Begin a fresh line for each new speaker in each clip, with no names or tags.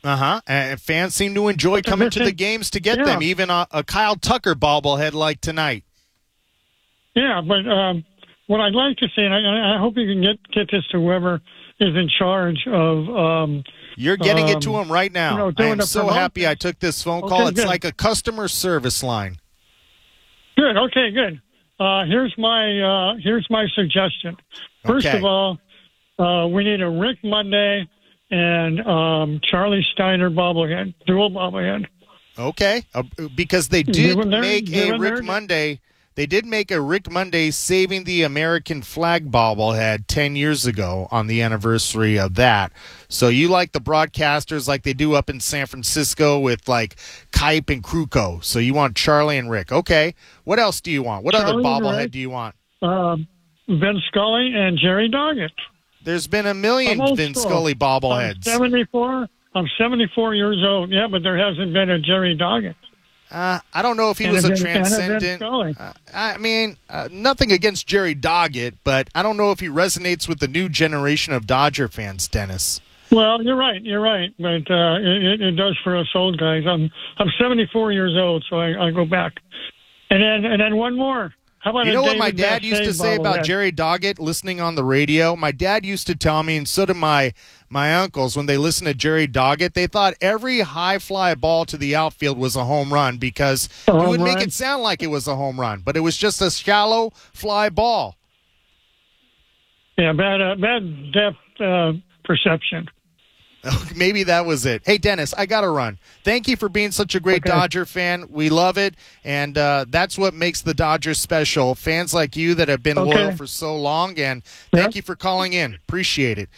Uh-huh. And fans seem to enjoy coming to the games to get them, even a Kyle Tucker bobblehead like tonight.
Yeah, but what I'd like to say, and I hope you can get this to whoever is in charge of...
You're getting it to him right now. I am so happy I took this phone call. It's like a customer service line.
Good. Okay, good. Here's my suggestion. First of all, we need a Rick Monday and Charlie Steiner bobblehead, dual bobblehead.
Okay, because they did make a Rick Monday. They did make a Rick Monday saving the American flag bobblehead 10 years ago on the anniversary of that. So you like the broadcasters like they do up in San Francisco with like Kipe and Kruko. So you want Charlie and Rick. Okay. What else do you want? What other bobblehead do you want?
Vin Scully and Jerry Doggett.
There's been a million Vin Scully bobbleheads.
I'm 74 years old. Yeah, but there hasn't been a Jerry Doggett.
I don't know if he was a transcendent. I mean, nothing against Jerry Doggett, but I don't know if he resonates with the new generation of Dodger fans, Dennis.
Well, you're right, but it does for us old guys. I'm 74 years old, so I go back. And then one more. How about
you know what my dad used to say about Jerry Doggett listening on the radio? My dad used to tell me, and so did my uncles, when they listened to Jerry Doggett, they thought every high fly ball to the outfield was a home run because he would make it sound like it was a home run, but it was just a shallow fly ball.
Yeah, bad depth perception.
Maybe that was it. Hey, Dennis, I got to run. Thank you for being such a great Dodger fan. We love it, and that's what makes the Dodgers special. Fans like you that have been loyal for so long, and thank you for calling in. Appreciate it.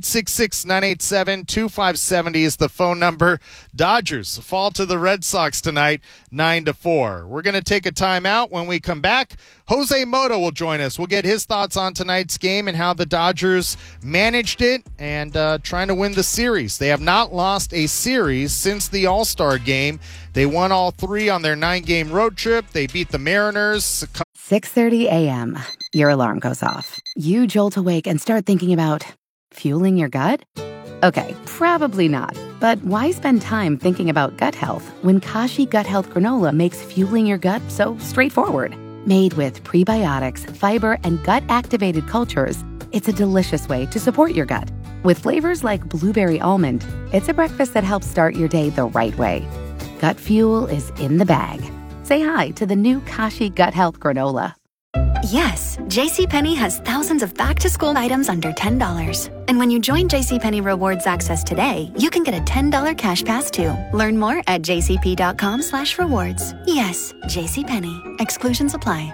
866-987-2570 is the phone number. Dodgers fall to the Red Sox tonight, 9-4. We're going to take a timeout. When we come back, Jose Mota will join us. We'll get his thoughts on tonight's game and how the Dodgers managed it and trying to win the series. They have not lost a series since the All-Star game. They won all three on their 9-game road trip. They beat the Mariners.
6:30 a.m. Your alarm goes off. You jolt awake and start thinking about fueling your gut? Okay, probably not. But why spend time thinking about gut health when Kashi Gut Health Granola makes fueling your gut so straightforward? Made with prebiotics, fiber, and gut-activated cultures, it's a delicious way to support your gut. With flavors like blueberry almond, it's a breakfast that helps start your day the right way. Gut fuel is in the bag. Say hi to the new Kashi Gut Health Granola.
Yes, JCPenney has thousands of back-to-school items under $10. And when you join JCPenney Rewards Access today, you can get a $10 cash pass too. Learn more at jcp.com/rewards. Yes, JCPenney. Exclusions apply.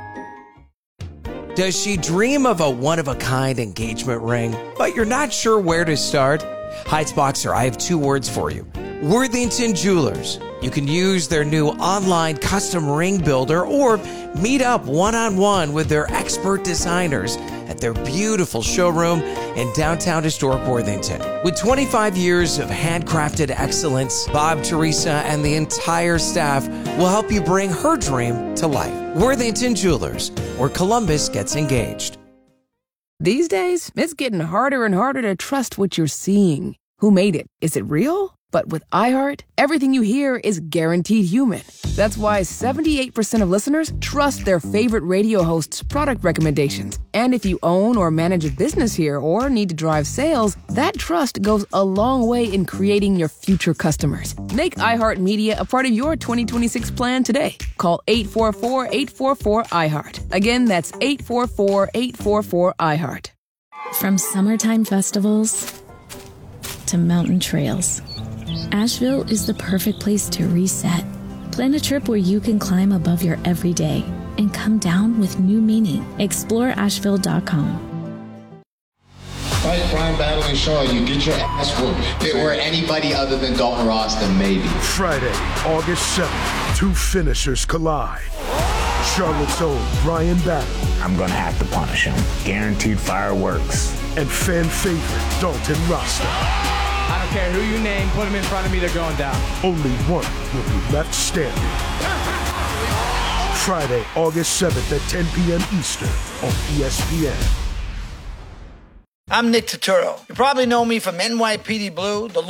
Does she dream of a one-of-a-kind engagement ring, but you're not sure where to start? Heights Boxer, I have two words for you. Worthington Jewelers. You can use their new online custom ring builder or meet up one-on-one with their expert designers at their beautiful showroom in downtown historic Worthington. With 25 years of handcrafted excellence, Bob, Teresa, and the entire staff will help you bring her dream to life. Worthington Jewelers, where Columbus gets engaged.
These days, it's getting harder and harder to trust what you're seeing. Who made it? Is it real? But with iHeart, everything you hear is guaranteed human. That's why 78% of listeners trust their favorite radio hosts' product recommendations. And if you own or manage a business here or need to drive sales, that trust goes a long way in creating your future customers. Make iHeartMedia a part of your 2026 plan today. Call 844-844-iHeart. Again, that's 844-844-iHeart.
From summertime festivals to mountain trails, Asheville is the perfect place to reset. Plan a trip where you can climb above your everyday and come down with new meaning. Explore Asheville.com.
Fight Brian Battling Shaw, you get your ass whooped. If it were anybody other than Dalton Ross, then maybe.
Friday, August 7th, two finishers collide. Charlotte's own Brian Battling.
I'm gonna have to punish him. Guaranteed fireworks.
And fan favorite Dalton Rasta.
I don't care who you name, put them in front of me, they're going down.
Only one will be left standing. Friday, August 7th at 10 p.m. Eastern on ESPN.
I'm Nick Turturro. You probably know me from NYPD Blue, The